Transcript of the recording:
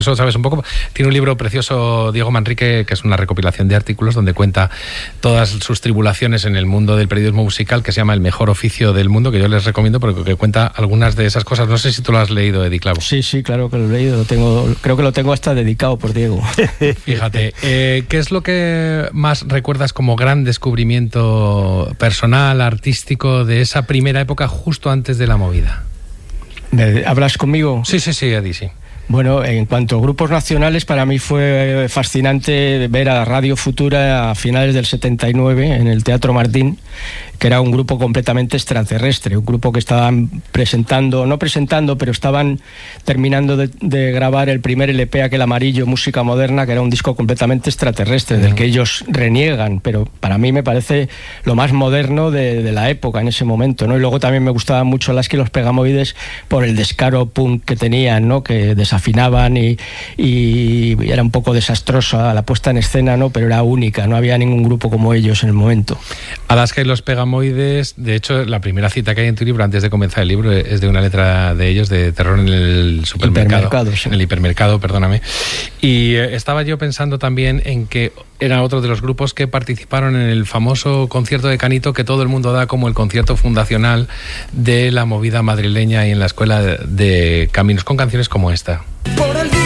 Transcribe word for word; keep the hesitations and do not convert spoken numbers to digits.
Eso sabes un poco. Tiene un libro precioso, Diego Manrique, que es una recopilación de artículos donde cuenta todas sus tribulaciones en el mundo del periodismo musical, que se llama El mejor oficio del mundo, que yo les recomiendo porque que cuenta algunas de esas cosas. No sé si tú lo has leído, Eddie Clavo. Sí, sí, claro que lo he leído. Lo tengo, creo que lo tengo hasta dedicado por Diego. Fíjate, eh, ¿qué es lo que más recuerdas como gran descubrimiento personal, artístico, de esa primera época justo antes de la movida? ¿Hablas conmigo? Sí, sí, sí, Eddie, sí. Bueno, en cuanto a grupos nacionales, para mí fue fascinante ver a Radio Futura a finales del setenta y nueve en el Teatro Martín, que era un grupo completamente extraterrestre, un grupo que estaban presentando, no presentando, pero estaban terminando de, de grabar el primer L P, aquel amarillo, Música Moderna, que era un disco completamente extraterrestre, uh-huh. del que ellos reniegan, pero para mí me parece lo más moderno de, de la época en ese momento, ¿no? Y luego también me gustaban mucho Lasky y los Pegamoides por el descaro punk que tenían, ¿no? Que desafinaban y, y era un poco desastrosa la puesta en escena, ¿no? Pero era única, no había ningún grupo como ellos en el momento. Lasky y los Pegamoides, de hecho, la primera cita que hay en tu libro, antes de comenzar el libro, es de una letra de ellos, de Terror en el supermercado. Sí. En el hipermercado, perdóname. Y eh, estaba yo pensando también en que era otro de los grupos que participaron en el famoso concierto de Canito que todo el mundo da como el concierto fundacional de la movida madrileña y en la Escuela de Caminos, con canciones como esta. Por el